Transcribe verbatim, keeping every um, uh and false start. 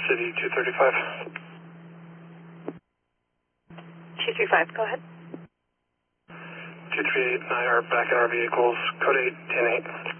City two thirty-five. two three five, go ahead. two three eight nine are back in our vehicles, code eight, ten eight.